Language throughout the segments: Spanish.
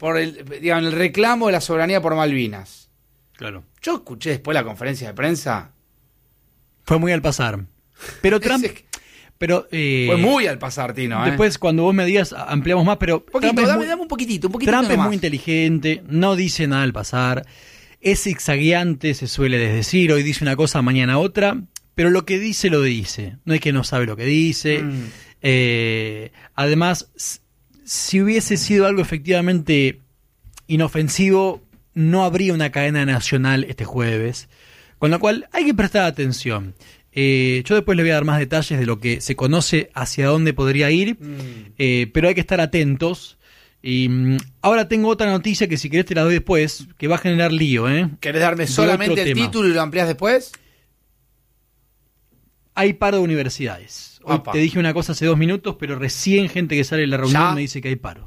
por el reclamo de la soberanía por Malvinas. Claro. Yo escuché después la conferencia de prensa. Fue muy al pasar. Pero Trump... fue muy al pasar, Tino. Después, cuando vos me digas, ampliamos más, pero... Dame un poquitito Trump es nomás. muy inteligente, no dice nada al pasar, es zigzagueante, se suele decir, hoy dice una cosa, mañana otra, pero lo que dice, lo dice. No es que no sabe lo que dice. Además, si hubiese sido algo efectivamente inofensivo, no habría una cadena nacional este jueves, con lo cual hay que prestar atención. Yo después le voy a dar más detalles de lo que se conoce hacia dónde podría ir, pero hay que estar atentos. Y ahora tengo otra noticia que si querés te la doy después, que va a generar lío. ¿Querés darme solamente el título y lo ampliás después? Hay paro de universidades. Hoy te dije una cosa hace 2 minutos, pero recién gente que sale de la reunión me dice que hay paro.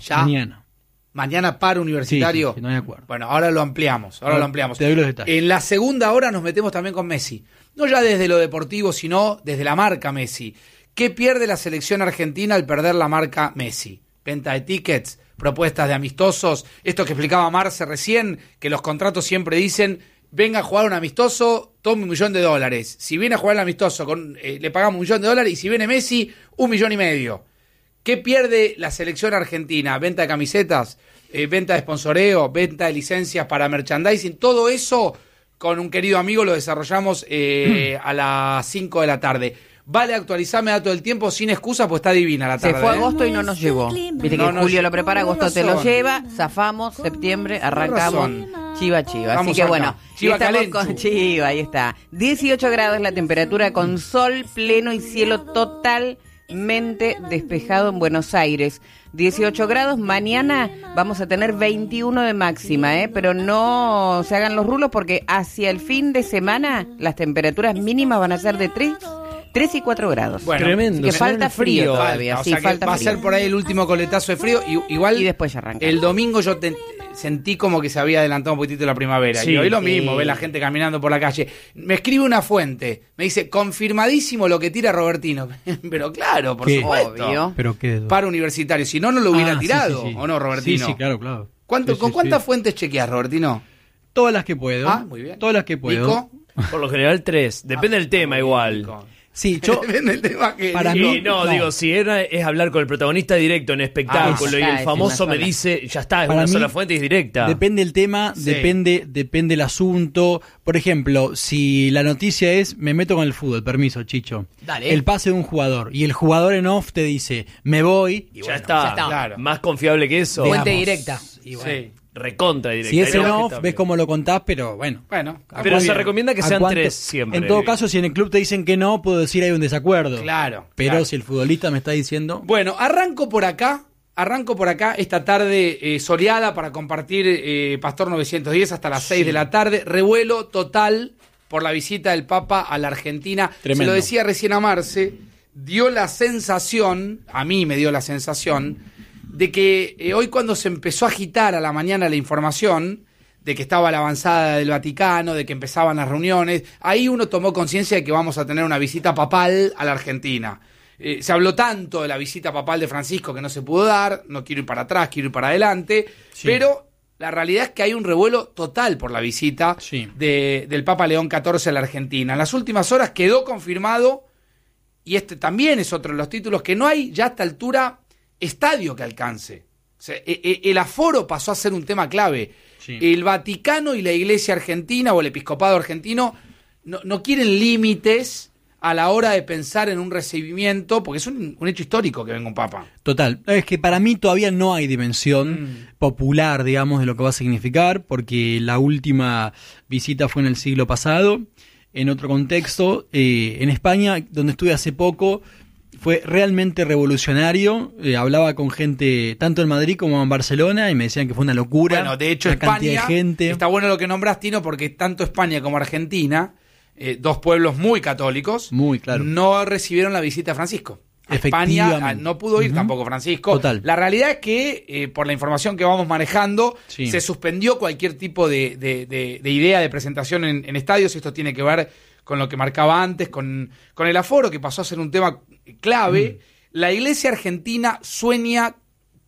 Mañana paro universitario. Sí, no hay acuerdo. Bueno, ahora lo ampliamos. Te doy los detalles. En la segunda hora nos metemos también con Messi. No ya desde lo deportivo, sino desde la marca Messi. ¿Qué pierde la selección argentina al perder la marca Messi? Venta de tickets, propuestas de amistosos. Esto que explicaba Marce recién, que los contratos siempre dicen, venga a jugar un amistoso, tome $1.000.000. Si viene a jugar el amistoso, le pagamos $1.000.000 y si viene Messi, $1.5 million. ¿Qué pierde la selección argentina? Venta de camisetas, venta de sponsoreo, venta de licencias para merchandising. Todo eso, con un querido amigo, lo desarrollamos a las 5 de la tarde. Vale, actualizame dato del tiempo sin excusa, pues está divina la tarde. Se fue agosto y no nos llegó. Viste que Julio lo prepara, agosto te lo lleva, zafamos, septiembre, arrancamos. Chiva. Vamos Así que acá. bueno, Chiva estamos Calentu. con Chiva, ahí está. 18 grados la temperatura con sol pleno y cielo totalmente despejado en Buenos Aires. 18 grados, mañana vamos a tener 21 de máxima, pero no se hagan los rulos porque hacia el fin de semana las temperaturas mínimas van a ser de 3 y 4 grados. Bueno, tremendo. Que falta frío todavía. O sea que va a ser por ahí el último coletazo de frío. Igual y después ya arranca. El domingo yo sentí como que se había adelantado un poquitito la primavera. Sí, y hoy lo mismo, ve la gente caminando por la calle. Me escribe una fuente, me dice, confirmadísimo lo que tira Robertino. Pero claro, por supuesto. Obvio. ¿Pero qué? Paro universitario. Si no, no lo hubiera tirado. Sí. ¿O no, Robertino? Sí, claro. ¿Con cuántas fuentes chequeas, Robertino? Todas las que puedo. Muy bien. Todas las que puedo. ¿Nico? Por lo general 3. Depende del tema igual. Nico. Sí, yo... Depende del tema que... Para Sí, mí, no, digo, si es hablar con el protagonista directo en espectáculo y el famoso me dice, ya está, es para una mí, sola fuente y es directa. Depende el tema, Sí. depende el asunto. Por ejemplo, si la noticia es, me meto con el fútbol, permiso, Chicho. Dale. El pase de un jugador y el jugador en off te dice, me voy. Y bueno, ya está. ya está. Claro. Más confiable que eso. Fuente Digamos. directa. Y bueno, Sí. Recontra directa. si es en Ahí off, está. ves cómo lo contás, pero bueno. Bueno, Pero muy se bien. recomienda que ¿A sean cuánto? 3 siempre. En todo caso, si en el club te dicen que no, puedo decir hay un desacuerdo. Claro. Pero claro. si el futbolista me está diciendo... Bueno, arranco por acá esta tarde soleada para compartir Pastor 910 hasta las 6 de la tarde. Revuelo total por la visita del Papa a la Argentina. Tremendo. Se lo decía recién a Marce, a mí me dio la sensación, de que hoy cuando se empezó a agitar a la mañana la información de que estaba la avanzada del Vaticano, de que empezaban las reuniones, ahí uno tomó conciencia de que vamos a tener una visita papal a la Argentina. Se habló tanto de la visita papal de Francisco que no se pudo dar, no quiero ir para atrás, quiero ir para adelante, pero la realidad es que hay un revuelo total por la visita del Papa León XIV a la Argentina. En las últimas horas quedó confirmado, y este también es otro de los títulos, que no hay ya a esta altura estadio que alcance. O sea, el aforo pasó a ser un tema clave. Sí. El Vaticano y la Iglesia Argentina o el Episcopado Argentino no quieren límites a la hora de pensar en un recibimiento, porque es un hecho histórico que venga un papa. Total, es que para mí todavía no hay dimensión popular, digamos, de lo que va a significar, porque la última visita fue en el siglo pasado, en otro contexto, en España, donde estuve hace poco, fue realmente revolucionario. Hablaba con gente tanto en Madrid como en Barcelona y me decían que fue una locura. Bueno, de hecho, la cantidad España, de gente. está bueno lo que nombras, Tino, porque tanto España como Argentina, dos pueblos muy católicos, Muy claro. no recibieron la visita de Francisco. A España Efectivamente. no pudo ir tampoco Francisco. Total. La realidad es que, por la información que vamos manejando, Sí. se suspendió cualquier tipo de idea de presentación en estadios. Esto tiene que ver con lo que marcaba antes, con el aforo, que pasó a ser un tema clave. La Iglesia Argentina sueña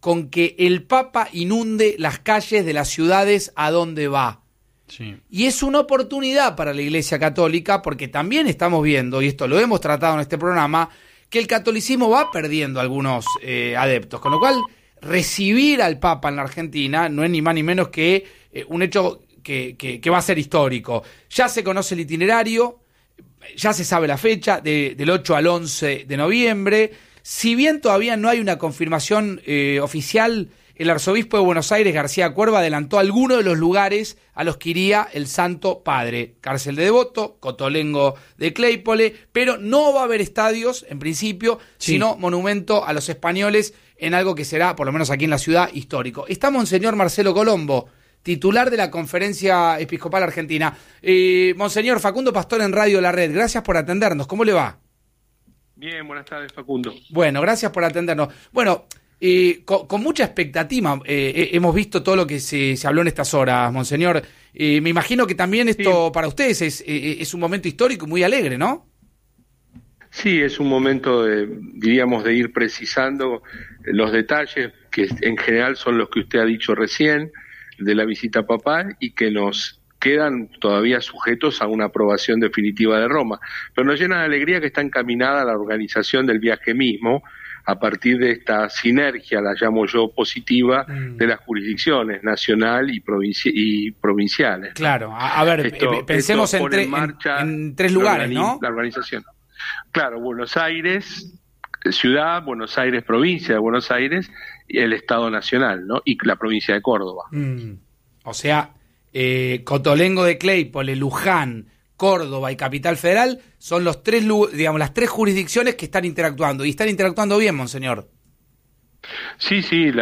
con que el Papa inunde las calles de las ciudades a donde va. Sí. Y es una oportunidad para la Iglesia Católica, porque también estamos viendo, y esto lo hemos tratado en este programa, que el catolicismo va perdiendo algunos adeptos, con lo cual recibir al Papa en la Argentina no es ni más ni menos que un hecho que va a ser histórico. Ya se conoce el itinerario, ya se sabe la fecha, del 8 al 11 de noviembre. Si bien todavía no hay una confirmación oficial, el arzobispo de Buenos Aires, García Cuerva, adelantó algunos de los lugares a los que iría el Santo Padre. Cárcel de Devoto, Cotolengo de Claypole, pero no va a haber estadios, en principio, sino monumento a los españoles en algo que será, por lo menos aquí en la ciudad, histórico. Está Monseñor Marcelo Colombo, titular de la Conferencia Episcopal Argentina. Monseñor Facundo Pastor en Radio La Red, gracias por atendernos. ¿Cómo le va? Bien, buenas tardes, Facundo. Bueno, gracias por atendernos. Bueno, con mucha expectativa hemos visto todo lo que se habló en estas horas, Monseñor. Me imagino que también esto para ustedes es un momento histórico muy alegre, ¿no? Sí, es un momento, diríamos, de ir precisando los detalles que en general son los que usted ha dicho recién de la visita papal y que nos quedan todavía sujetos a una aprobación definitiva de Roma. Pero nos llena de alegría que está encaminada la organización del viaje mismo a partir de esta sinergia, la llamo yo, positiva de las jurisdicciones nacional y provinciales. Claro, a ver, pensemos en tres lugares, ¿no? La organización. Claro, Buenos Aires, ciudad, Buenos Aires, provincia de Buenos Aires, y el Estado Nacional, ¿no? Y la provincia de Córdoba. O sea, Cotolengo de Claypole, Luján, Córdoba y Capital Federal son los tres, digamos, las tres jurisdicciones que están interactuando. Y están interactuando bien, Monseñor. Sí,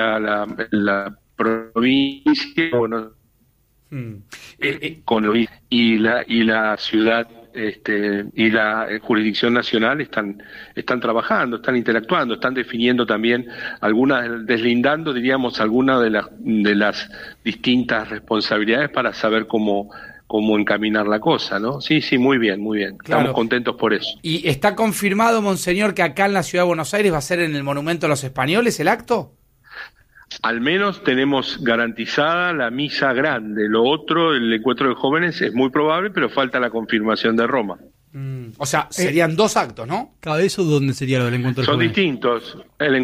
la provincia, bueno, y la ciudad y la jurisdicción nacional están trabajando, están interactuando, están definiendo también deslindando, diríamos, algunas de las distintas responsabilidades para saber cómo encaminar la cosa, ¿no? Sí, muy bien. Claro. Estamos contentos por eso. ¿Y está confirmado, Monseñor, que acá en la Ciudad de Buenos Aires va a ser en el Monumento a los Españoles el acto? Al menos tenemos garantizada la misa grande. Lo otro, el encuentro de jóvenes, es muy probable, pero falta la confirmación de Roma. O sea, serían dos actos, ¿no? ¿Cada eso dónde sería lo del encuentro de jóvenes? Son distintos. El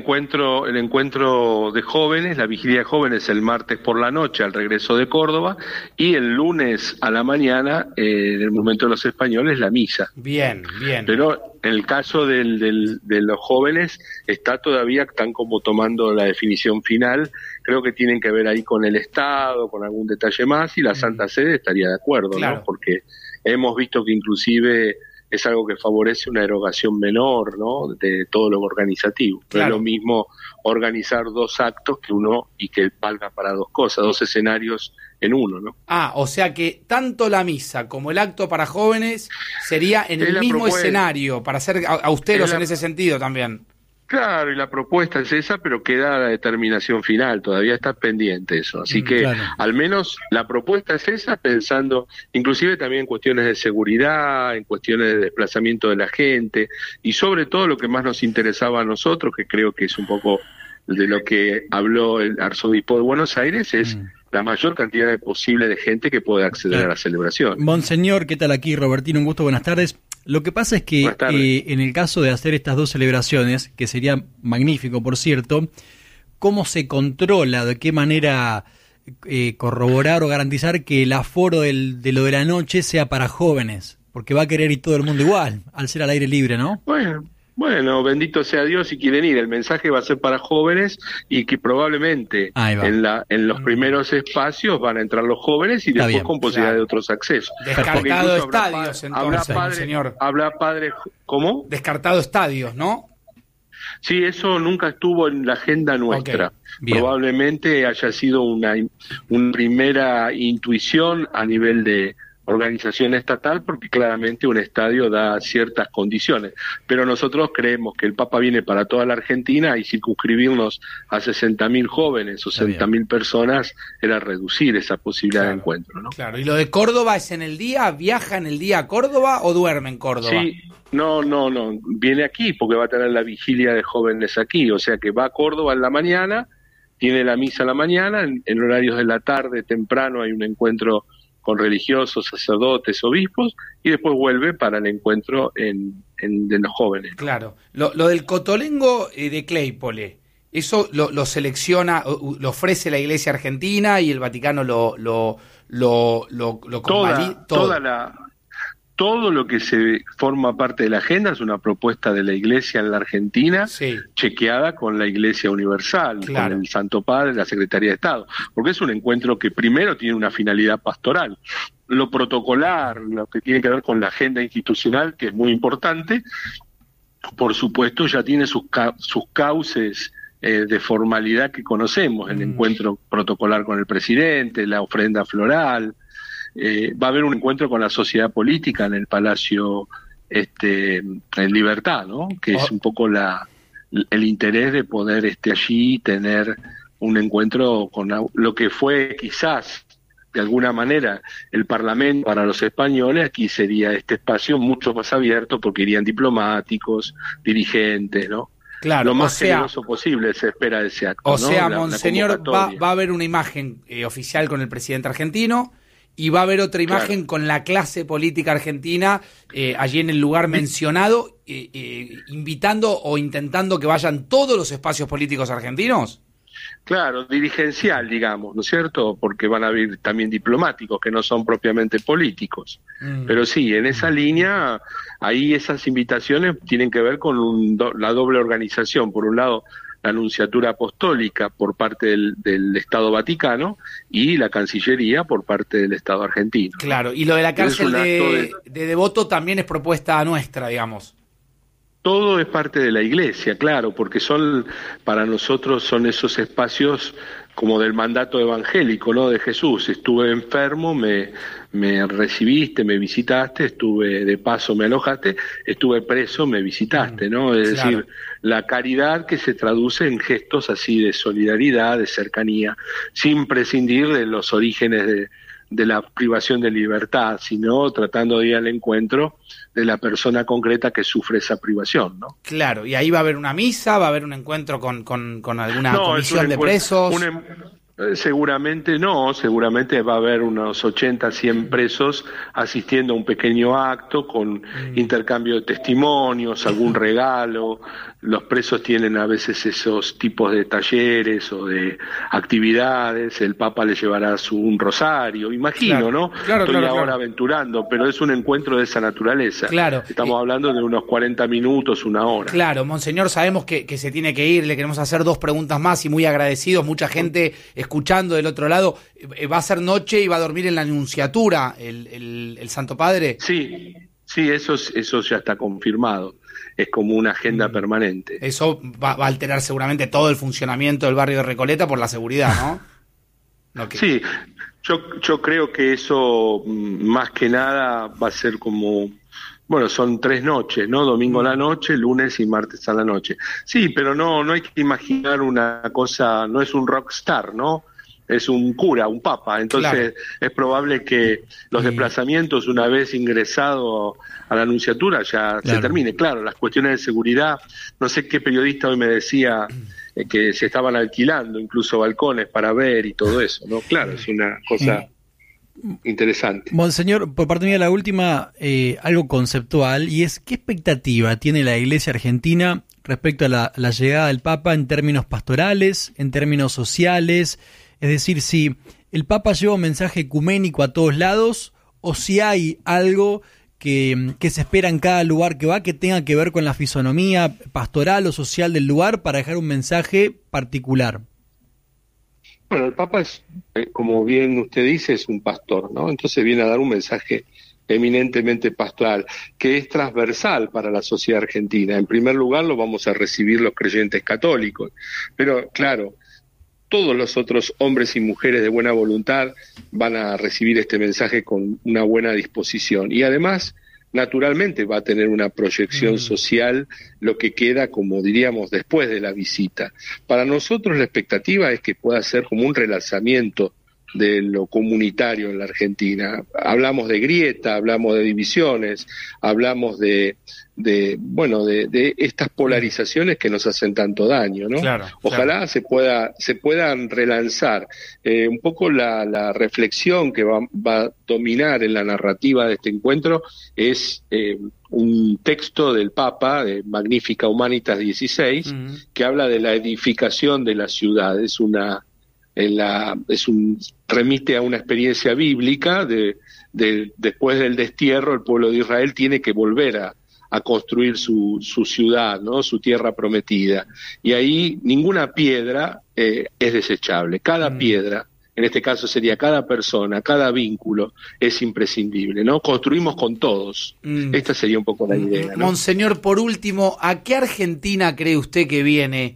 encuentro de jóvenes, la vigilia de jóvenes, el martes por la noche al regreso de Córdoba, y el lunes a la mañana, en el Monumento de los Españoles, la misa. Bien. Pero en el caso de los jóvenes, están como tomando la definición final. Creo que tienen que ver ahí con el Estado, con algún detalle más, y la Santa Sede estaría de acuerdo, claro, ¿no? Porque hemos visto que inclusive es algo que favorece una erogación menor, ¿no?, de todo lo organizativo. Claro. No es lo mismo organizar dos actos y que valga para dos cosas, dos escenarios en uno, ¿no? O sea que tanto la misa como el acto para jóvenes sería en el mismo escenario, para ser austeros en ese sentido también. Claro, y la propuesta es esa, pero queda la determinación final, todavía está pendiente eso. Así que claro, al menos la propuesta es esa, pensando inclusive también en cuestiones de seguridad, en cuestiones de desplazamiento de la gente, y sobre todo lo que más nos interesaba a nosotros, que creo que es un poco de lo que habló el arzobispo de Buenos Aires, es la mayor cantidad posible de gente que pueda acceder a la celebración. Monseñor, ¿qué tal aquí? Robertino, un gusto, buenas tardes. Lo que pasa es que en el caso de hacer estas dos celebraciones, que sería magnífico, por cierto, ¿cómo se controla, de qué manera corroborar o garantizar que el aforo de lo de la noche sea para jóvenes? Porque va a querer ir todo el mundo igual, al ser al aire libre, ¿no? Bueno, bendito sea Dios si quieren ir. El mensaje va a ser para jóvenes y que probablemente en los primeros espacios van a entrar los jóvenes y después con posibilidad de otros accesos. Descartado estadios, entonces, señor. Habrá padres, ¿cómo? Descartado estadios, ¿no? Sí, eso nunca estuvo en la agenda nuestra. Probablemente haya sido una primera intuición a nivel de organización estatal, porque claramente un estadio da ciertas condiciones, pero nosotros creemos que el Papa viene para toda la Argentina y circunscribirnos a 60.000 jóvenes o 60.000 personas era reducir esa posibilidad de encuentro, ¿no? Claro, ¿y lo de Córdoba es en el día? ¿Viaja en el día a Córdoba o duerme en Córdoba? Sí, no, viene aquí porque va a tener la vigilia de jóvenes aquí, o sea que va a Córdoba en la mañana, tiene la misa a la mañana, en horarios de la tarde temprano hay un encuentro con religiosos, sacerdotes, obispos, y después vuelve para el encuentro de los jóvenes. Claro. Lo del Cotolengo de Claypole, eso lo selecciona, lo ofrece la Iglesia Argentina y el Vaticano lo convalida. Todo lo que se forma parte de la agenda es una propuesta de la Iglesia en la Argentina, sí, chequeada con la Iglesia Universal, claro, con el Santo Padre, la Secretaría de Estado, porque es un encuentro que primero tiene una finalidad pastoral. Lo protocolar, lo que tiene que ver con la agenda institucional, que es muy importante, por supuesto ya tiene sus cauces de formalidad que conocemos, el encuentro protocolar con el presidente, la ofrenda floral. Va a haber un encuentro con la sociedad política en el Palacio en Libertad, ¿no? Que es un poco el interés de poder allí tener un encuentro con lo que fue quizás de alguna manera el Parlamento para los españoles. Aquí sería este espacio mucho más abierto porque irían diplomáticos, dirigentes, ¿no? Claro, lo más generoso posible se espera de ese acto. O ¿no? sea, la Monseñor, va a haber una imagen oficial con el presidente argentino, y va a haber otra imagen, claro, con la clase política argentina allí en el lugar mencionado, invitando o intentando que vayan todos los espacios políticos argentinos. Claro, dirigencial, digamos, ¿no es cierto? Porque van a haber también diplomáticos que no son propiamente políticos. Pero sí, en esa línea, ahí esas invitaciones tienen que ver con la doble organización. Por un lado, la Nunciatura Apostólica por parte del Estado Vaticano y la Cancillería por parte del Estado argentino. Claro, y lo de la cárcel de Devoto también es propuesta nuestra, digamos. Todo es parte de la Iglesia, claro, porque para nosotros son esos espacios como del mandato evangélico, ¿no? De Jesús. Estuve enfermo, me recibiste, me visitaste, estuve de paso, me alojaste, estuve preso, me visitaste, ¿no? Es decir, la caridad que se traduce en gestos así de solidaridad, de cercanía, sin prescindir de los orígenes de la privación de libertad, sino tratando de ir al encuentro de la persona concreta que sufre esa privación, ¿no? Claro, y ahí va a haber una misa, va a haber un encuentro con alguna comisión de presos. Seguramente va a haber unos 80, 100 presos asistiendo a un pequeño acto con intercambio de testimonios, algún regalo. Los presos tienen a veces esos tipos de talleres o de actividades, el Papa le llevará un rosario, imagino, claro, ¿no? Estoy ahora aventurando, pero es un encuentro de esa naturaleza. Claro. Estamos hablando de unos 40 minutos, una hora. Claro, Monseñor, sabemos que se tiene que ir, le queremos hacer 2 preguntas más y muy agradecidos, mucha gente escuchando del otro lado. ¿Va a ser noche y va a dormir en la Nunciatura el Santo Padre? Sí, eso ya está confirmado. Es como una agenda permanente. Eso va a alterar seguramente todo el funcionamiento del barrio de Recoleta por la seguridad, ¿no? Sí, yo creo que eso más que nada va a ser como... Bueno, son 3 noches, ¿no? Domingo a la noche, lunes y martes a la noche. Sí, pero no hay que imaginar una cosa, no es un rockstar, ¿no? Es un cura, un papa, entonces es probable que los desplazamientos una vez ingresado a la Nunciatura ya se termine. Claro, las cuestiones de seguridad, no sé qué periodista hoy me decía que se estaban alquilando incluso balcones para ver y todo eso, ¿no? Claro, es una cosa interesante. Monseñor, por parte mía la última, algo conceptual, y es ¿qué expectativa tiene la Iglesia Argentina respecto a la llegada del Papa en términos pastorales, en términos sociales? Es decir, si el Papa lleva un mensaje ecuménico a todos lados o si hay algo que se espera en cada lugar que va que tenga que ver con la fisonomía pastoral o social del lugar para dejar un mensaje particular. Bueno, el Papa es, como bien usted dice, es un pastor, ¿no? Entonces viene a dar un mensaje eminentemente pastoral, que es transversal para la sociedad argentina. En primer lugar lo vamos a recibir los creyentes católicos, pero claro, todos los otros hombres y mujeres de buena voluntad van a recibir este mensaje con una buena disposición. Y además, naturalmente, va a tener una proyección social, lo que queda, como diríamos, después de la visita. Para nosotros la expectativa es que pueda ser como un relanzamiento lo comunitario en la Argentina. Hablamos de grieta, hablamos de divisiones, hablamos de estas polarizaciones que nos hacen tanto daño, ¿no? Claro, Ojalá se puedan relanzar. Un poco la reflexión que va a dominar en la narrativa de este encuentro es un texto del Papa, de Magnificat Humanitas 16, que habla de la edificación de la ciudad. Remite a una experiencia bíblica después del destierro. El pueblo de Israel tiene que volver a construir su ciudad, ¿no? Su tierra prometida. Y ahí ninguna piedra es desechable. Cada piedra, en este caso sería cada persona, cada vínculo, es imprescindible, ¿no? Construimos con todos. Esta sería un poco la idea, ¿no? Monseñor, por último, ¿a qué Argentina cree usted que viene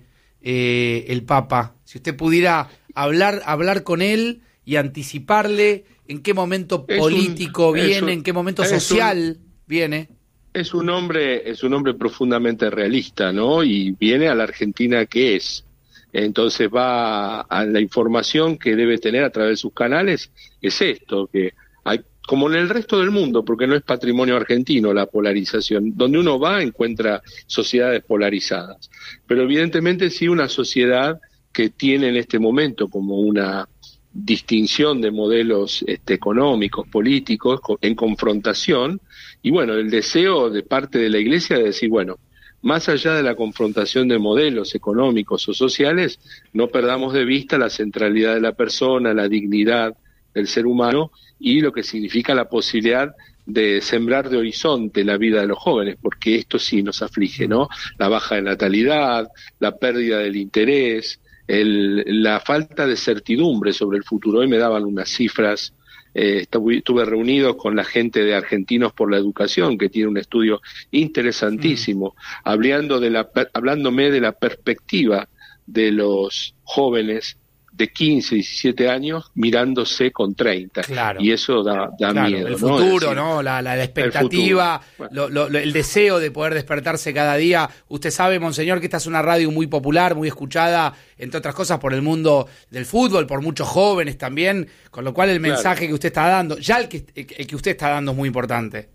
el Papa? Si usted pudiera hablar con él y anticiparle en qué momento político viene, en qué momento social viene. Es un hombre profundamente realista, ¿no? Y viene a la Argentina que es. Entonces va a la información que debe tener a través de sus canales, es esto, que hay, como en el resto del mundo, porque no es patrimonio argentino la polarización, donde uno va encuentra sociedades polarizadas, pero evidentemente sí una sociedad que tiene en este momento como una distinción de modelos económicos, políticos, en confrontación, y bueno, el deseo de parte de la Iglesia de decir, bueno, más allá de la confrontación de modelos económicos o sociales, no perdamos de vista la centralidad de la persona, la dignidad del ser humano y lo que significa la posibilidad de sembrar de horizonte la vida de los jóvenes, porque esto sí nos aflige, ¿no? La baja de natalidad, la pérdida del interés, la falta de certidumbre sobre el futuro. Hoy me daban unas cifras, estuve reunido con la gente de Argentinos por la Educación, que tiene un estudio interesantísimo, hablándome de la perspectiva de los jóvenes de 15, 17 años mirándose con 30. Claro. Y eso da miedo. El futuro, ¿no? La expectativa, el deseo de poder despertarse cada día. Usted sabe, Monseñor, que esta es una radio muy popular, muy escuchada, entre otras cosas, por el mundo del fútbol, por muchos jóvenes también, con lo cual el mensaje que usted está dando, ya el que usted está dando es muy importante.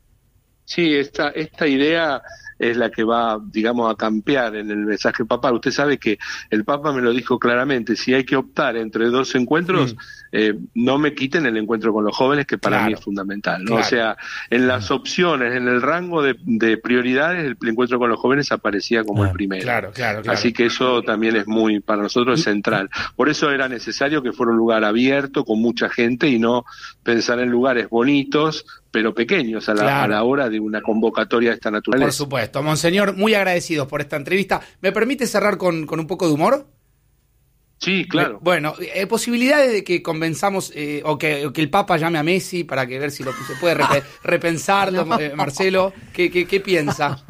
Sí, esta idea es la que va, digamos, a campear en el mensaje papal. Usted sabe que el Papa me lo dijo claramente, si hay que optar entre dos encuentros, no me quiten el encuentro con los jóvenes, que para mí es fundamental, ¿no? Claro. O sea, en las opciones, en el rango de prioridades, el encuentro con los jóvenes aparecía como el primero. Claro. Así que eso también es para nosotros es central. Por eso era necesario que fuera un lugar abierto, con mucha gente, y no pensar en lugares bonitos, pero pequeños a la hora de una convocatoria de esta naturaleza. Por supuesto. Monseñor, muy agradecidos por esta entrevista. ¿Me permite cerrar con un poco de humor? Sí, claro. Bueno, posibilidades de que convenzamos o que el Papa llame a Messi para que ver si se puede repensarlo, Marcelo. ¿Qué piensa?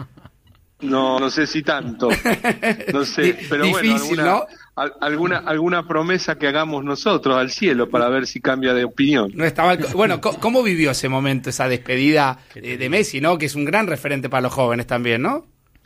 No sé si tanto. No sé, pero difícil, bueno, ¿no? alguna promesa que hagamos nosotros al cielo para ver si cambia de opinión. No estaba bueno, ¿cómo vivió ese momento, esa despedida de Messi, ¿no? Que es un gran referente para los jóvenes también, ¿no?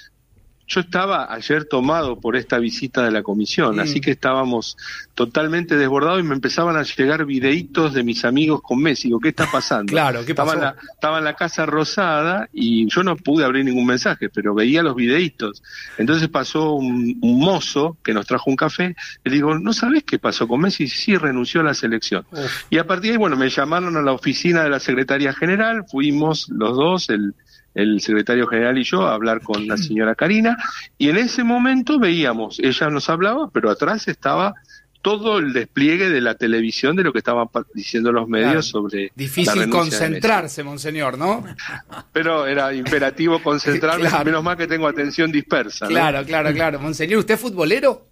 Yo estaba ayer tomado por esta visita de la comisión, así que estábamos totalmente desbordados y me empezaban a llegar videitos de mis amigos con Messi. Digo, ¿qué está pasando? Claro, ¿qué pasó? Estaba en la Casa Rosada y yo no pude abrir ningún mensaje, pero veía los videitos. Entonces pasó un mozo que nos trajo un café, le digo, ¿no sabés qué pasó con Messi? Sí, renunció a la selección. Y a partir de ahí, bueno, me llamaron a la oficina de la Secretaría General, fuimos los dos, el secretario general y yo, a hablar con la señora Karina, y en ese momento veíamos, ella nos hablaba, pero atrás estaba todo el despliegue de la televisión de lo que estaban diciendo los medios sobre difícil concentrarse, Monseñor, ¿no? Pero era imperativo concentrarme, menos mal que tengo atención dispersa, ¿no? Claro. Monseñor, ¿usted es futbolero?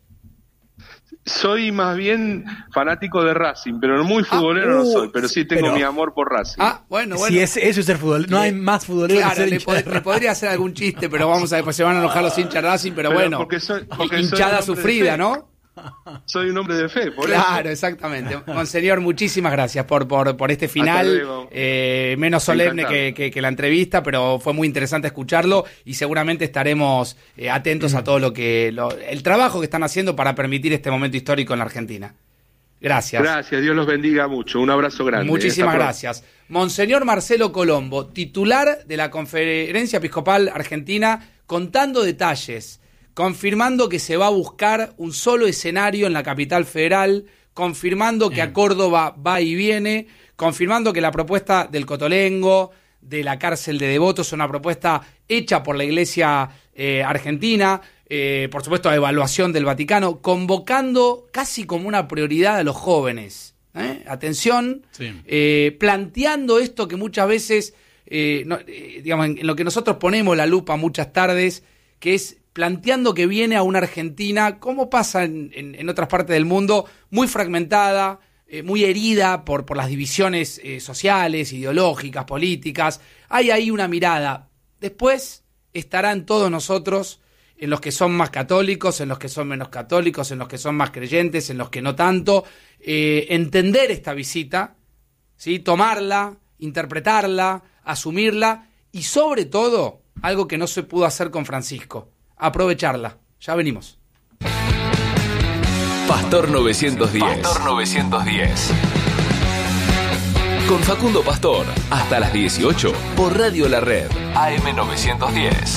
Soy más bien fanático de Racing, pero muy futbolero no soy, pero sí tengo mi amor por Racing. Bueno. Si eso es ser futbolero, no hay más futbolero que ser le podría hacer algún chiste, pero vamos a ver, pues se van a enojar los hinchas de Racing, pero bueno, porque hinchada sufrida, ¿no? Soy un hombre de fe, por eso. Claro, exactamente. Monseñor, muchísimas gracias por este final, menos solemne que la entrevista, pero fue muy interesante escucharlo y seguramente estaremos atentos a todo el trabajo que están haciendo para permitir este momento histórico en la Argentina. Gracias. Gracias, Dios los bendiga mucho. Un abrazo grande. Muchísimas gracias. Monseñor Marcelo Colombo, titular de la Conferencia Episcopal Argentina, contando detalles, confirmando que se va a buscar un solo escenario en la capital federal, confirmando que a Córdoba va y viene, confirmando que la propuesta del Cotolengo, de la cárcel de Devoto, es una propuesta hecha por la Iglesia argentina, por supuesto a evaluación del Vaticano, convocando casi como una prioridad a los jóvenes. Atención, planteando esto que muchas veces, digamos, en lo que nosotros ponemos la lupa muchas tardes, que es planteando que viene a una Argentina, como pasa en otras partes del mundo, muy fragmentada, muy herida por las divisiones sociales, ideológicas, políticas. Hay ahí una mirada. Después estarán todos nosotros, en los que son más católicos, en los que son menos católicos, en los que son más creyentes, en los que no tanto, entender esta visita, ¿sí? Tomarla, interpretarla, asumirla y sobre todo, algo que no se pudo hacer con Francisco, aprovecharla. Ya venimos. Pastor 910. Pastor 910. Con Facundo Pastor, hasta las 18, por Radio La Red, AM 910.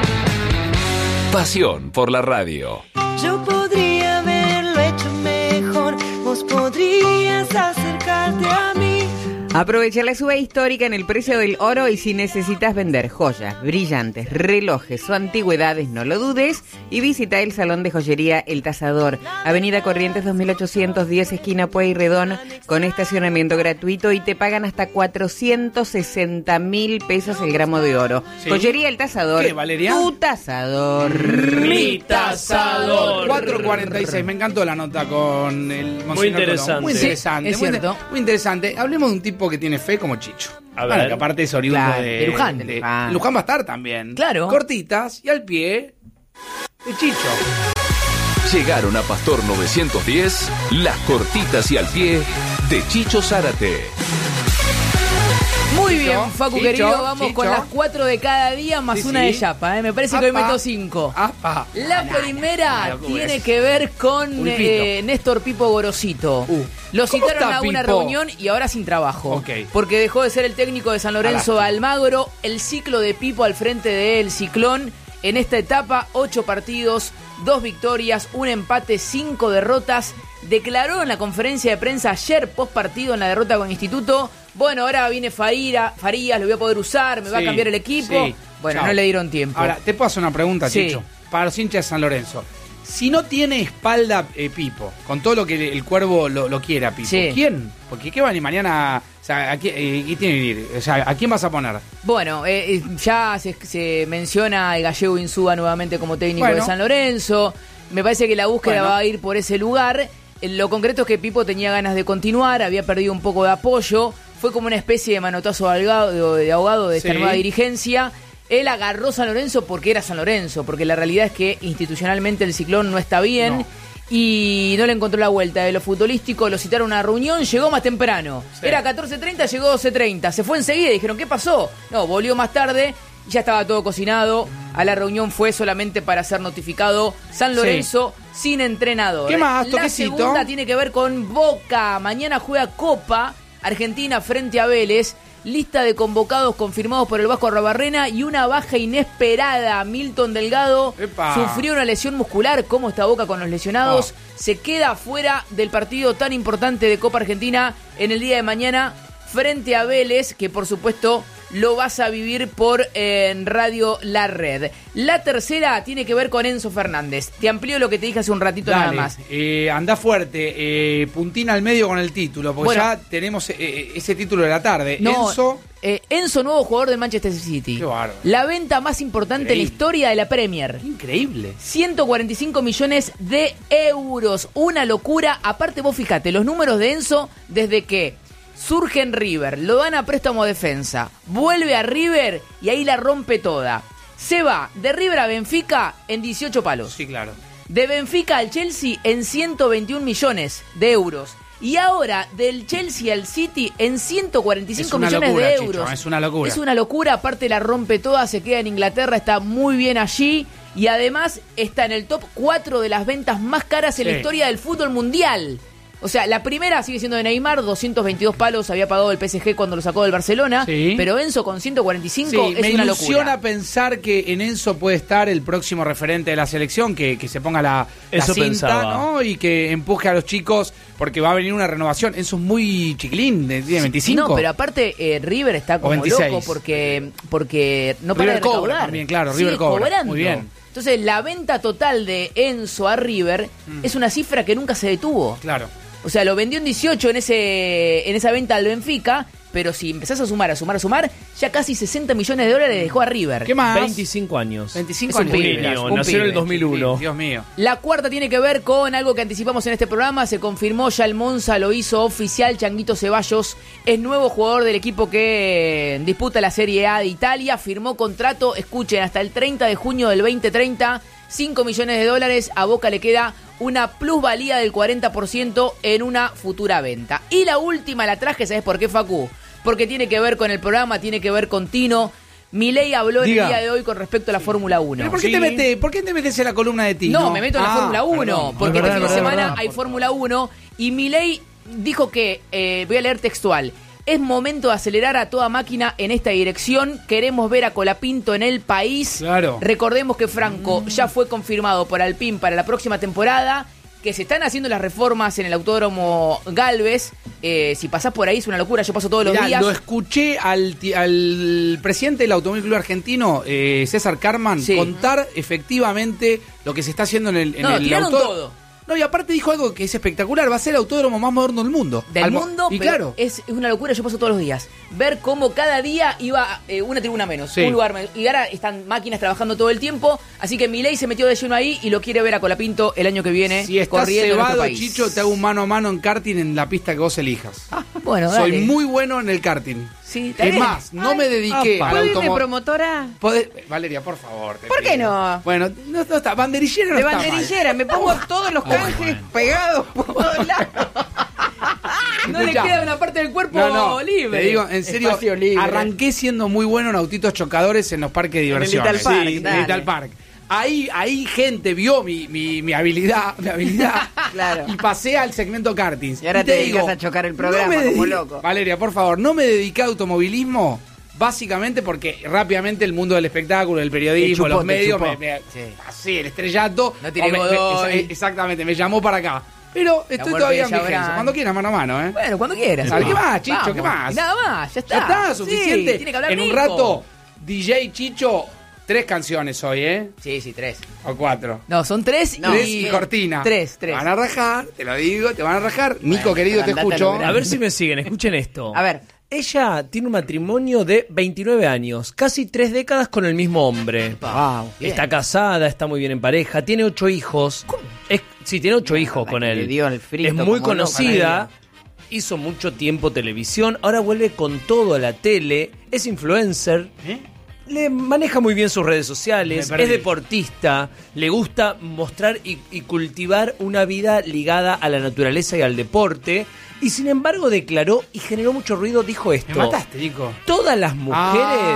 Pasión por la radio. Yo podría haberlo hecho mejor, vos podrías acercarte a mí. Aprovecha la suba histórica en el precio del oro y si necesitas vender joyas, brillantes, relojes o antigüedades, no lo dudes y visita el Salón de Joyería El Tasador, Avenida Corrientes 2810, esquina Pueyrredón, con estacionamiento gratuito y te pagan hasta 460.000 pesos el gramo de oro. Sí. Joyería El Tasador. ¿Qué, Valeria? Tu tasador. Mi tasador. 4:46, me encantó la nota con el Monseñor Muy interesante. Colombo. Muy interesante. Sí, es cierto. Muy interesante. Hablemos de un tipo que tiene fe como Chicho. A Bueno, ver. que aparte es oriundo Claro, de de Luján. Luján va a estar también. Claro. Cortitas y al pie de Chicho. Llegaron a Pastor 910, las cortitas y al pie de Chicho Zárate. Muy bien, Chicho, Facu Chicho, querido, vamos Chicho. con las 4 de cada día más Sí, una sí. de Yapa, Me parece que hoy Apa. meto 5. Apa. La primera Claro, ¿cómo tiene es? que ver con Pulpito. Néstor Pipo Gorosito. Lo ¿Cómo citaron está a una Pipo? reunión y ahora sin trabajo. Ok. Porque dejó de ser el técnico de San Lorenzo de Lástima. Almagro. El ciclo de Pipo al frente del Ciclón. En esta etapa, 8 partidos, 2 victorias, 1 empate, 5 derrotas. Declaró en la conferencia de prensa ayer, post partido en la derrota con Instituto: bueno, ahora viene Farías, lo voy a poder usar, me va a Sí, cambiar el equipo. sí. Bueno, Chao. no le dieron tiempo. Ahora, te puedo hacer una pregunta, Sí. Chicho. Para los hinchas de San Lorenzo. Si no tiene espalda Pipo, con todo lo que el Cuervo lo quiere a Pipo, Sí. ¿quién? Porque ¿qué van y mañana? O sea, ¿quién tiene que ir? O sea, ¿a quién vas a poner? Bueno, ya se menciona el gallego Insúa nuevamente como técnico Bueno. de San Lorenzo. Me parece que la búsqueda Bueno. va a ir por ese lugar. Lo concreto es que Pipo tenía ganas de continuar, había perdido un poco de apoyo. Fue como una especie de manotazo de ahogado de esta Sí. nueva dirigencia. Él agarró San Lorenzo porque era San Lorenzo, porque la realidad es que institucionalmente el Ciclón no está bien. No. Y no le encontró la vuelta. De lo futbolístico lo citaron a una reunión, llegó más temprano. Sí. Era 14:30, llegó 12:30. Se fue enseguida y dijeron, ¿qué pasó? No, volvió más tarde y ya estaba todo cocinado. A la reunión fue solamente para ser notificado San Lorenzo sin entrenador. ¿Qué más, La toquecito? segunda tiene que ver con Boca. Mañana juega Copa Argentina frente a Vélez. Lista de convocados confirmados por el Vasco Arrobarrena y una baja inesperada. Milton Delgado ¡Epa! sufrió una lesión muscular. ¿Cómo está Boca con los lesionados? Oh. Se queda fuera del partido tan importante de Copa Argentina en el día de mañana frente a Vélez, que por supuesto lo vas a vivir por Radio La Red. La tercera tiene que ver con Enzo Fernández. Te amplío lo que te dije hace un ratito nada Dale, más. anda fuerte, puntina al medio con el título, porque Bueno. ya tenemos ese título de la tarde. No, Enzo, Enzo, nuevo jugador del Manchester City. Qué bárbaro. La venta más importante en la Increíble. historia de la Premier. increíble. 145 millones de euros. Una locura. Aparte, vos fijate, los números de Enzo desde que surge en River, lo dan a préstamo defensa, vuelve a River y ahí la rompe toda. Se va de River a Benfica en 18 palos. Sí, claro. De Benfica al Chelsea en 121 millones de euros. Y ahora del Chelsea al City en 145 Es una millones locura, de Chicho, euros. es una locura. Es una locura, aparte la rompe toda, se queda en Inglaterra, está muy bien allí. Y además está en el top 4 de las ventas más caras en la Sí. historia del fútbol mundial. O sea, la primera sigue siendo de Neymar, 222 palos había pagado el PSG cuando lo sacó del Barcelona, Sí. pero Enzo con 145 Sí, es me una ilusiona locura. pensar que en Enzo puede estar el próximo referente de la selección, que se ponga la Eso cinta, pensaba. ¿no? Y que empuje a los chicos, porque va a venir una renovación. Enzo es muy chiquilín, tiene 25. No, pero aparte River está como 26. loco porque no para River de cobra recaudar. también, claro, Sigue River cobra. cobrando. Muy bien. Entonces la venta total de Enzo a River es una cifra que nunca se detuvo. Claro. O sea, lo vendió en 18 en esa venta al Benfica, pero si empezás a sumar, ya casi 60 millones de dólares dejó a River. ¿Qué más? 25 años. 25 Es un años. pibe, Mirá, un nació en el pibe. 2001. Dios mío. La cuarta tiene que ver con algo que anticipamos en este programa. Se confirmó ya el Monza, lo hizo oficial. Changuito Ceballos es nuevo jugador del equipo que disputa la Serie A de Italia. Firmó contrato, escuchen, hasta el 30 de junio del 2030. 5 millones de dólares. A Boca le queda una plusvalía del 40% en una futura venta. Y la última la traje, ¿sabes por qué, Facu? Porque tiene que ver con el programa, tiene que ver con Tino. Milei habló en el día de hoy con respecto a la Fórmula 1. ¿Pero por qué te metes en la columna de Tino? No, me meto en la Fórmula 1, perdón. porque Es verdad, este fin de verdad, semana verdad. hay Fórmula 1 y Milei dijo que, voy a leer textual, es momento de acelerar a toda máquina en esta dirección, queremos ver a Colapinto en el país. Claro. Recordemos que Franco ya fue confirmado por Alpine para la próxima temporada, que se están haciendo las reformas en el Autódromo Galvez. Si pasás por ahí es una locura, yo paso todos los Mirá, días. lo escuché al presidente del Automóvil Club Argentino, César Carman, Sí. contar efectivamente lo que se está haciendo en el tiraron autódromo. todo. No, y aparte dijo algo que es espectacular, va a ser el autódromo más moderno del mundo. Del mundo, y pero claro, es una locura, yo paso todos los días. Ver cómo cada día iba una tribuna menos, Sí. un lugar menos. Y ahora están máquinas trabajando todo el tiempo, así que Milei se metió de lleno ahí y lo quiere ver a Colapinto el año que viene si estás corriendo en nuestro cebado, país. Chicho, te hago un mano a mano en karting en la pista que vos elijas. Bueno, Soy dale. muy bueno en el karting. Sí, está Es bien. más, no me dediqué al ¿Puedo ir de automóvil. promotora? Valeria, por favor. te ¿Por qué pido. no? Bueno, no está. Banderillera no De está mal. banderillera, me pongo todos los canjes pegados por todos lados. No le Escuchá. queda una parte del cuerpo No, libre. te digo, en serio, Espacio libre. arranqué siendo muy bueno en autitos chocadores en los parques de En el diversiones. Little Park, Sí, en dale. el Little Park. Ahí gente vio mi habilidad, Claro. y pasé al segmento kartings. Y ahora te dedicas a chocar el programa como loco. Valeria, por favor, no me dediqué a automovilismo básicamente porque rápidamente el mundo del espectáculo, del periodismo, Te chupó, los medios, te chupó. así, el estrellato. No tiré o Godoy. exactamente, me llamó para acá. Pero estoy muerte todavía de en vigencia. Chabrán. Cuando quieras, mano a mano, ¿eh? Bueno, cuando quieras. Dale, ¿qué más, Chicho? Vamos. ¿Qué más? Y nada más, ya está. Ya está, Sí, suficiente. tiene que hablar En un Nico. rato, DJ Chicho, 3 canciones hoy, ¿eh? Sí, 3. O 4. No, son 3 Tres y... y cortina. 3. Te van a rajar, te lo digo, te van a rajar. Nico, Bueno, querido, te andate a escucho. lograr. A ver si me siguen, escuchen esto. A ver. Ella tiene un matrimonio de 29 años, casi 3 décadas con el mismo hombre. Wow. Está casada, está muy bien en pareja, tiene 8 hijos. Sí, tiene 8 hijos con que él. le dio el frito Es muy como loca, conocida, hizo mucho tiempo televisión, ahora vuelve con todo a la tele, es influencer. Le maneja muy bien sus redes sociales, Me perdí. es deportista, le gusta mostrar y cultivar una vida ligada a la naturaleza y al deporte. Y sin embargo declaró y generó mucho ruido, dijo esto. Me mataste, Nico. Todas las mujeres,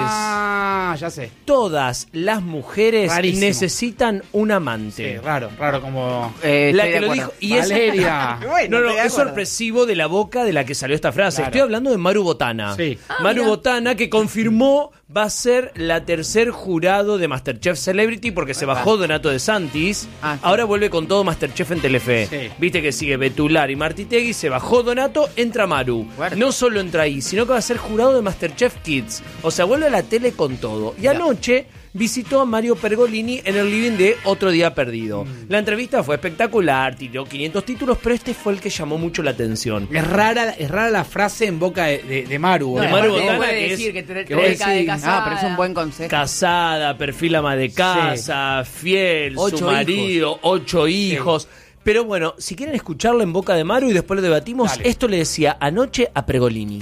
Ya sé. todas las mujeres Rarísimo. necesitan un Sí, amante. raro como... La que lo dijo. Y es, Valeria. Bueno, no, estoy de es acuerdo. sorpresivo de la boca de la que salió esta frase. Claro. Estoy hablando de Maru Botana. Sí. Maru Botana, que confirmó va a ser la tercer jurado de Masterchef Celebrity porque se bajó Donato de Santis. Ah, sí. Ahora vuelve con todo Masterchef en Telefe. Sí. Viste que sigue Betular y Martitegui, se bajó Donato, entra Maru. Fuerte. No solo entra ahí, sino que va a ser jurado de Masterchef Kids. O sea, vuelve a la tele con todo. Y anoche visitó a Mario Pergolini en el living de Otro Día Perdido. La entrevista fue espectacular, tiró 500 títulos, pero este fue el que llamó mucho la atención. Es rara la frase en boca de Maru. No, De ¿eh? Maru aparte Botana, puede que decir es- que te que vos dedica de decís, casada. Ah, pero es un buen consejo. Casada, perfil ama de casa, fiel, 8 su marido, 8 hijos. Pero bueno, si quieren escucharla en boca de Maru y después lo debatimos, Dale. esto le decía anoche a Pregolini.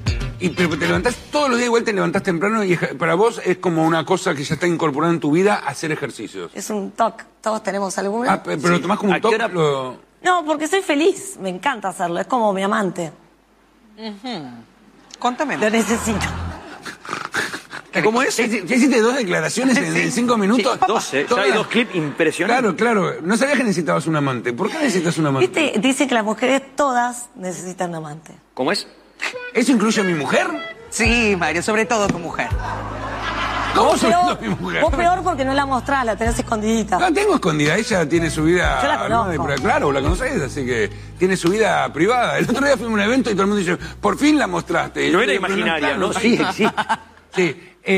Pero te levantás todos los días igual, te levantás temprano y para vos es como una cosa que ya está incorporada en tu vida, hacer ejercicios. Es un toque, todos tenemos alguno. Ah, pero lo tomás como ¿A un qué toque. hora? No, porque soy feliz, me encanta hacerlo, es como mi amante. Contame. Lo necesito. ¿Cómo es? ¿Ya hiciste 2 declaraciones en 5 minutos? 12. Ya hay 2 clips impresionantes. Claro. No sabías que necesitabas un amante. ¿Por qué necesitas un amante? ¿Viste? Dice que las mujeres todas necesitan un amante. ¿Cómo es? ¿Eso incluye a mi mujer? Sí, Mario, sobre todo tu mujer. ¿Cómo soy mi mujer? Vos peor porque no la mostrás, la tenés escondidita. La tengo escondida, ella tiene su vida... Yo la conozco. Claro, la conocés, así que tiene su vida privada. El otro día fuimos a un evento y todo el mundo dice, por fin la mostraste. No era imaginaria, ¿no? Sí, existe. Sí,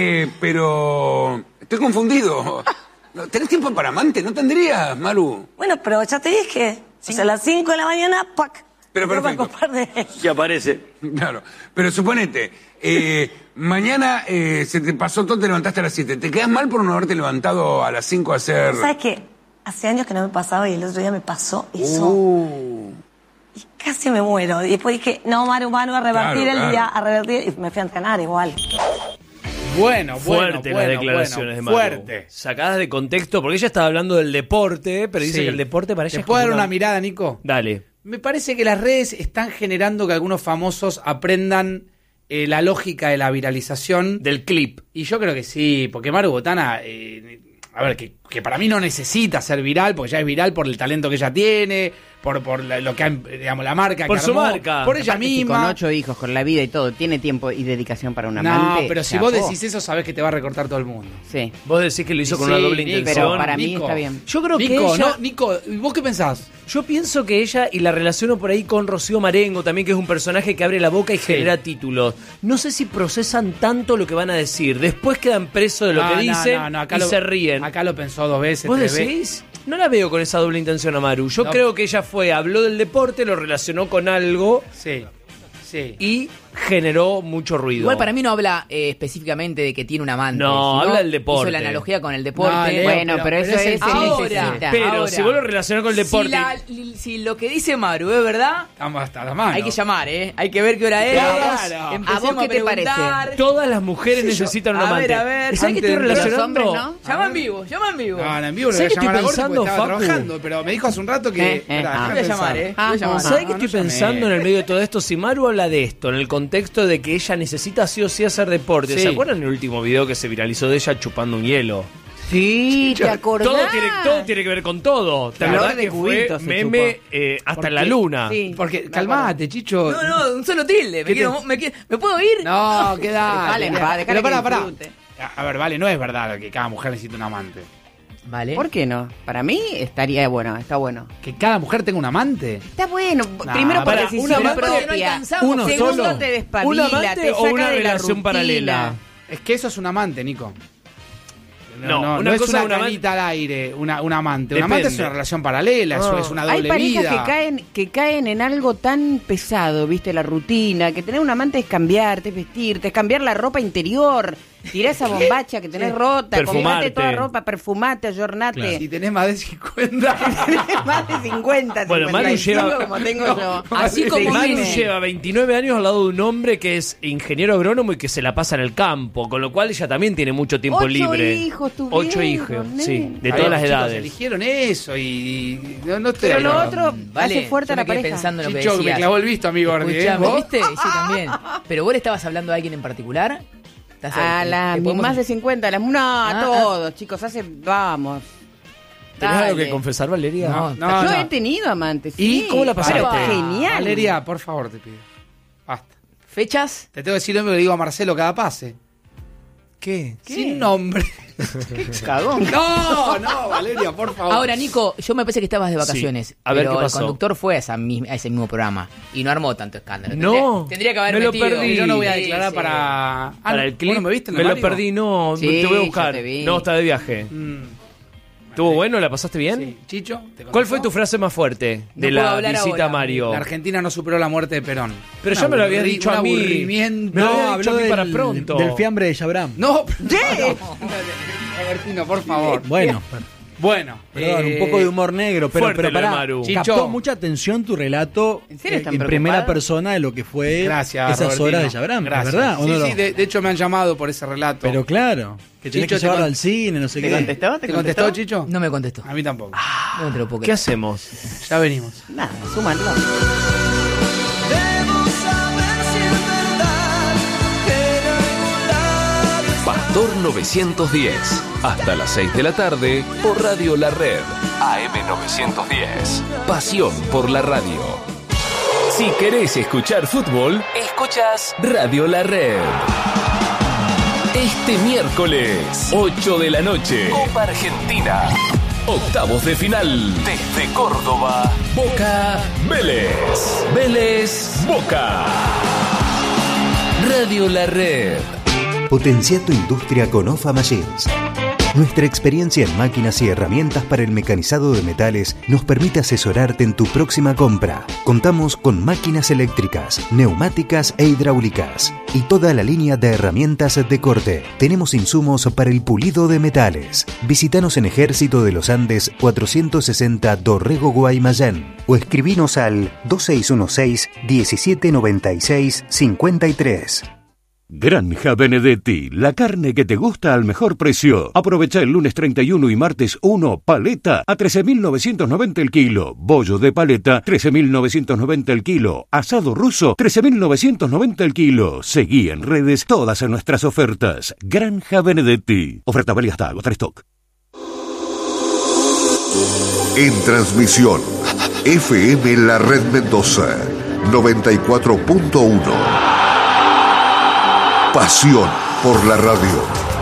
pero estoy confundido. ¿Tenés tiempo para amante? ¿No tendrías, Maru? Bueno, pero ya te dije. O sea, a las 5 de la mañana, ¡pac! Pero me voy a perfecto. ocupar de él. Se aparece. Claro, pero suponete, mañana se te pasó todo, te levantaste a las 7. ¿Te quedas mal por no haberte levantado a las 5 a hacer...? ¿Sabes qué? Hace años que no me pasaba y el otro día me pasó eso. Y casi me muero. Y después dije, no, Maru, a revertir Claro, el día, a revertir. Y me fui a entrenar igual. Fuerte las declaraciones de Maru. Fuerte. Sacadas de contexto, porque ella estaba hablando del deporte, pero dice Sí. que el deporte para ella ¿Te es puedo como dar una mirada, Nico? Dale. Me parece que las redes están generando que algunos famosos aprendan la lógica de la viralización. Del clip. Y yo creo que sí, porque Maru Botana, a ver, que para mí no necesita ser viral, porque ya es viral por el talento que ella tiene, por lo que, digamos, la marca Por que su armó, marca. por ella Aparte, si misma. con 8 hijos, con la vida y todo, tiene tiempo y dedicación para un No, amante. pero si chapó. vos decís eso, sabés que te va a recortar todo el mundo. Sí. Vos decís que lo hizo con Sí, una doble Nico, intención. Pero para mí Nico. está bien. Yo creo que Nico, ella... no, Nico, ¿vos qué pensás? Yo pienso que ella, y la relaciono por ahí con Rocío Marengo también, que es un personaje que abre la boca y genera títulos. No sé si procesan tanto lo que van a decir. Después quedan presos de lo que dicen acá y se ríen. Acá lo pensó 2 veces, ¿Vos 3 decís? veces. No la veo con esa doble intención a Maru. Yo No. creo que ella habló del deporte, lo relacionó con algo Sí, sí. y generó mucho ruido. Igual para mí no habla específicamente de que tiene un amante. No, sino habla del deporte. Hizo la analogía con el deporte. No, Leo, Bueno, pero eso es ahora. Pero Ahora. si vos lo relacionás con el deporte... Si lo que dice Maru es verdad, Estamos hasta las manos. hay que llamar, ¿eh? Hay que ver qué hora es. Claro. Empecemos ¿A vos qué te preguntar. Todas las mujeres necesitan un A amante. ver, a ver. ¿Sabés qué estoy Antes de- relacionando? Los hombres, ¿no? Llama en vivo, llama en vivo. No, en vivo le voy a ¿Sabés qué llamar a estoy Gordi porque pensando, estaba Facu? trabajando, pero me dijo hace un rato que... Esperá, Te déjame voy a pensar. llamar, ¿eh? Te voy a llamar. ¿Sabés qué no estoy llamé. pensando en el medio de todo esto? Si Maru habla de esto, en el contexto de que ella necesita sí o sí hacer deporte. Sí. ¿Se acuerdan el último video que se viralizó de ella chupando un hielo? Sí, ¿te acordás? Todo tiene que ver con todo. ¿Te Flor acordás de que fue cubitos se meme hasta en la luna? Sí. Porque, calmate, Chicho. No, un solo tilde. ¿Me puedo ir? No, queda. Dale, en paz, dejale Pero que pará. disfrute. A ver, vale, no es verdad que cada mujer necesita un amante. Vale. ¿Por qué no? Para mí estaría bueno, está bueno. ¿Que cada mujer tenga un amante? Está bueno, primero por para, decisión una amante propia. no alcanzamos. Uno Segundo, solo. te ¿Un despabila, amante te o saca una de la relación rutina. paralela? Es que eso es un amante, Nico. No, una es cosa una es un amante- canita al aire, un amante. Un Depende. amante es una relación paralela, es una doble Hay parejas vida. que caen en algo tan pesado, viste, la rutina, que tener un amante es cambiarte, es vestirte, es cambiar la ropa interior, tirá esa bombacha que tenés rota, Perfumarte. comprate toda ropa, perfumate, ayornate. Si tenés más de 50. Más de 50, Bueno, Manu 55, lleva- como tengo yo. Así como Manu viene. lleva 29 años al lado de un hombre que es ingeniero agrónomo y que se la pasa en el campo, con lo cual ella también tiene mucho tiempo 8 libre. hijos tuvieron, 8 hijos, nene. sí, de Ahí todas los las chicos edades. eligieron eso y no estoy Pero de lo acuerdo. otro Vale, hace fuerte yo a la me quedé pareja. pensando en lo que Chicho, me decías. clavó el visto, amigo Gordi. Escuchame, ¿Vos? ¿viste? Sí, también. Pero vos le estabas hablando a alguien en particular. A las más de 50, a todos, chicos, vamos. ¿Tenés algo Dale. que confesar, Valeria? Yo he tenido amantes. ¿Y sí, cómo la pasaste? pero genial. Valeria, por favor, te pido. Basta. ¿Fechas? Te tengo que decir lo mismo que le digo a Marcelo cada pase. ¿Qué? Sin nombre. Qué cagón. No, Valeria, por favor. Ahora, Nico, yo me pensé que estabas de vacaciones. Sí. A ver, pero ¿qué pasó? el conductor fue a ese mismo programa y no armó tanto escándalo. No, Tendría que haber me lo metido. perdí. Yo no voy a Sí, declarar sí. para el clip. ¿vos no me viste en el me lo horario? perdí, no, Sí, te voy a yo buscar. te vi. No, está de viaje. ¿Estuvo bueno? ¿La pasaste bien? Sí. Chicho, ¿te ¿Cuál fue contestó? tu frase más fuerte de puedo la hablar visita ahora. a Mario? La Argentina no superó la muerte de Perón. Pero ya me lo habías dicho a un mí. aburrimiento. Me lo había dicho a mí habló para pronto. del fiambre de Yabram. No, Albertino, por favor. Bueno, Bueno, perdón, un poco de humor negro, pero, fuerte pero lo de pará, Maru. captó Chicho. mucha atención tu relato ¿En serio están en primera preocupados? persona de lo que fue Gracias, esas Robertino. horas de Yabram, Gracias. ¿verdad? ¿O Sí, no sí, lo? de hecho me han llamado por ese relato. Pero claro, que tenés Chicho, que llevarlo al cine, no sé ¿Te qué. contestó? ¿Te contestó, Chicho? No me contestó. A mí tampoco. No te lo puedo ¿Qué creer. hacemos? Ya venimos. Nada, súmanlo. Debo saber si es verdad que en algún lado está. Pastor 910. Hasta las 6 de la tarde por Radio La Red. AM 910. Pasión por la radio. Si querés escuchar fútbol, escuchas Radio La Red. Este miércoles, 8 de la noche, Copa Argentina. Octavos de final. Desde Córdoba, Boca Vélez. Vélez Boca. Radio La Red. Potencia tu industria con OFA Machines. Nuestra experiencia en máquinas y herramientas para el mecanizado de metales nos permite asesorarte en tu próxima compra. Contamos con máquinas eléctricas, neumáticas e hidráulicas y toda la línea de herramientas de corte. Tenemos insumos para el pulido de metales. Visítanos en Ejército de los Andes 460 Dorrego, Guaymallén, o escribinos al 2616 1796 53. Granja Benedetti, la carne que te gusta al mejor precio. Aprovecha el lunes 31 y martes 1, paleta a 13.990 el kilo. Bollo de paleta, 13.990 el kilo. Asado ruso, 13.990 el kilo. Seguí en redes todas nuestras ofertas. Granja Benedetti. Oferta válida hasta agotar stock. En transmisión, FM La Red Mendoza, 94.1. Pasión por la radio.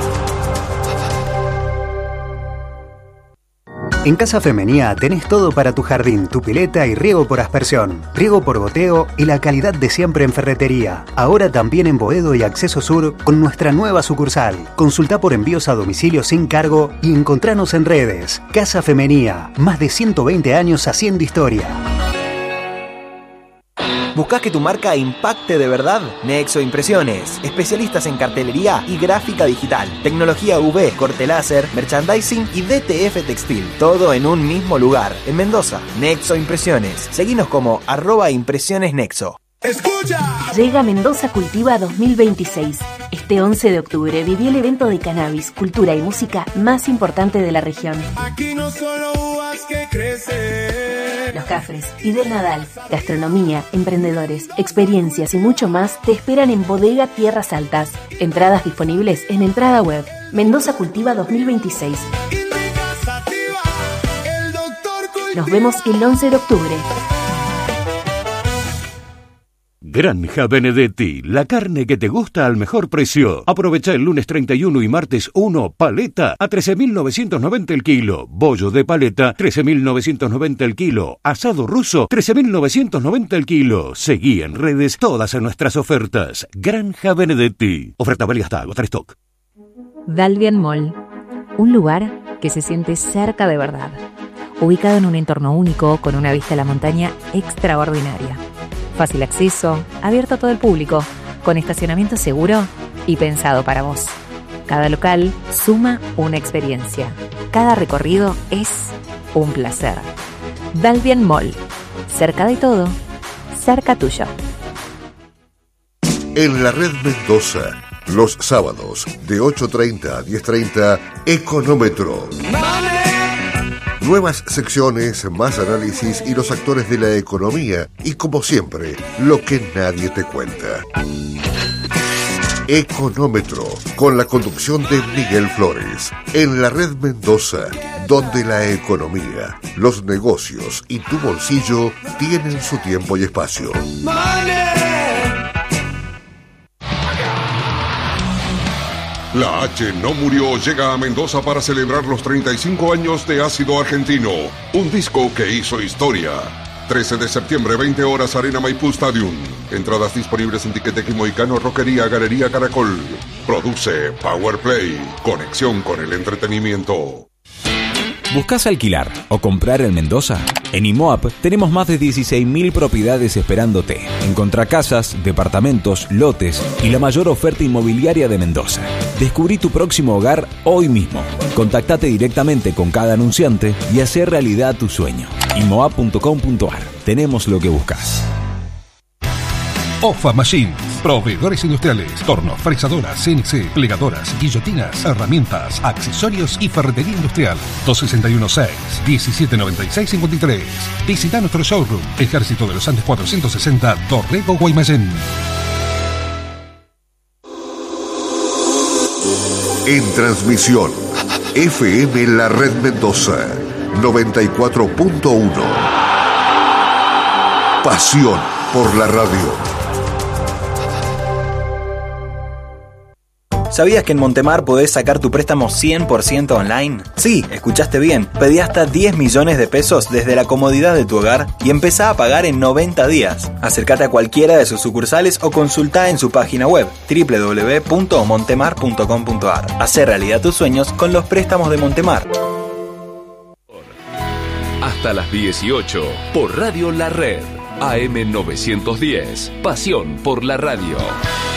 En Casa Femenía tenés todo para tu jardín, tu pileta y riego por aspersión, riego por goteo y la calidad de siempre en ferretería. Ahora también en Boedo y Acceso Sur con nuestra nueva sucursal. Consulta por envíos a domicilio sin cargo y encontranos en redes. Casa Femenía, más de 120 años haciendo historia. ¿Buscás que tu marca impacte de verdad? Nexo Impresiones, especialistas en cartelería y gráfica digital, tecnología UV, corte láser, merchandising y DTF textil, todo en un mismo lugar, en Mendoza. Nexo Impresiones, seguinos como @impresionesnexo. ¡Escucha! Llega Mendoza Cultiva 2026. Este 11 de octubre viví el evento de cannabis, cultura y música más importante de la región. Aquí no solo uvas que crecen. Los Cafres y del Nadal, gastronomía, emprendedores, experiencias y mucho más te esperan en Bodega Tierras Altas. Entradas disponibles en Entrada Web. Mendoza Cultiva 2026. Nos vemos el 11 de octubre. Granja Benedetti, la carne que te gusta al mejor precio. Aprovecha el lunes 31 y martes 1, paleta a 13.990 el kilo. Bollo de paleta, 13.990 el kilo. Asado ruso, 13.990 el kilo. Seguí en redes todas nuestras ofertas. Granja Benedetti. Oferta válida hasta agotar stock. Dalvian Mall, un lugar que se siente cerca de verdad. Ubicado en un entorno único con una vista a la montaña extraordinaria. Fácil acceso, abierto a todo el público, con estacionamiento seguro y pensado para vos. Cada local suma una experiencia. Cada recorrido es un placer. Dalvian Mall. Cerca de todo, cerca tuyo. En la Red Mendoza, los sábados de 8:30 a 10:30, Económetro. Nuevas secciones, más análisis y los actores de la economía y, como siempre, lo que nadie te cuenta. Económetro, con la conducción de Miguel Flores, en la Red Mendoza, donde la economía, los negocios y tu bolsillo tienen su tiempo y espacio. La H no murió llega a Mendoza para celebrar los 35 años de Ácido Argentino, un disco que hizo historia. 13 de septiembre, 20 horas, Arena Maipú Stadium. Entradas disponibles en Tiquetec y Moicano, Roquería, Galería Caracol. Produce Power Play, conexión con el entretenimiento. ¿Buscás alquilar o comprar en Mendoza? En IMOAP tenemos más de 16.000 propiedades esperándote. Encontrá casas, departamentos, lotes y la mayor oferta inmobiliaria de Mendoza. Descubrí tu próximo hogar hoy mismo. Contactate directamente con cada anunciante y hacé realidad tu sueño. imoap.com.ar. Tenemos lo que buscas. OFA Machines, proveedores industriales, tornos, fresadoras, CNC, plegadoras, guillotinas, herramientas, accesorios y ferretería industrial. 261-6-1796-53. Visita nuestro showroom, Ejército de los Andes 460, Dorrego, Guaymallén. En transmisión, FM La Red Mendoza, 94.1. Pasión por la radio. ¿Sabías que en Montemar podés sacar tu préstamo 100% online? Sí, escuchaste bien. Pedí hasta 10 millones de pesos desde la comodidad de tu hogar y empezá a pagar en 90 días. Acércate a cualquiera de sus sucursales o consultá en su página web www.montemar.com.ar. Hacé realidad tus sueños con los préstamos de Montemar. Hasta las 18 por Radio La Red. AM 910. Pasión por la radio.